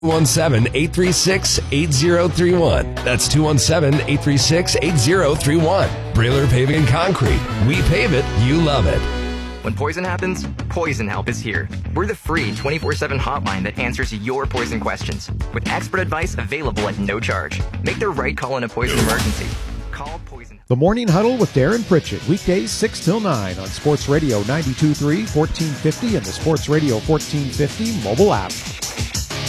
217-836-8031. That's 217-836-8031. Brailer Paving and Concrete. We pave it, you love it. When poison happens, Poison Help is here. We're the free 24/7 hotline that answers your poison questions with expert advice available at no charge. Make the right call in a poison emergency. Call Poison Help. The Morning Huddle with Darren Pritchett, weekdays 6 till 9 on Sports Radio 92.3, 1450, and the Sports Radio 1450 mobile app.